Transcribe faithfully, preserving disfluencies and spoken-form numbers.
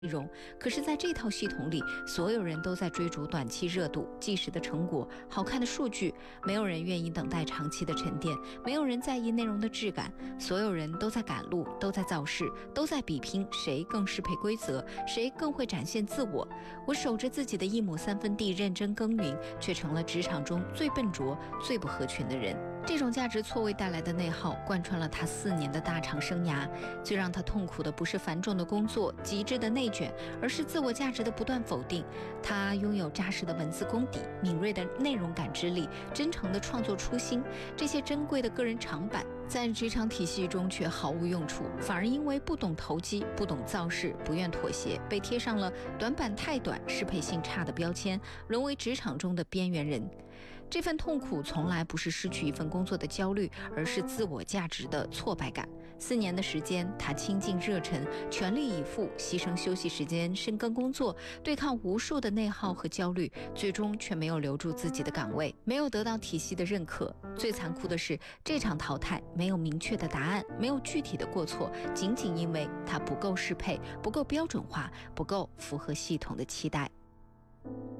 内容，可是在这套系统里，所有人都在追逐短期热度、即时的成果、好看的数据，没有人愿意等待长期的沉淀，没有人在意内容的质感，所有人都在赶路，都在造势，都在比拼谁更适配规则，谁更会展现自我。我守着自己的一亩三分地认真耕耘，却成了职场中最笨拙、最不合群的人。这种价值错位带来的内耗，贯穿了他四年的大厂生涯。最让他痛苦的不是繁重的工作、极致的内卷，而是自我价值的不断否定。他拥有扎实的文字功底、敏锐的内容感知力、真诚的创作初心，这些珍贵的个人长板，在职场体系中却毫无用处，反而因为不懂投机、不懂造势、不愿妥协，被贴上了短板太短、适配性差的标签，沦为职场中的边缘人。这份痛苦从来不是失去一份工作的焦虑，而是自我价值的挫败感。四年的时间，他倾尽热忱，全力以赴，牺牲休息时间，深耕工作，对抗无数的内耗和焦虑，最终却没有留住自己的岗位，没有得到体系的认可。最残酷的是，这场淘汰没有明确的答案，没有具体的过错，仅仅因为他不够适配，不够标准化，不够符合系统的期待。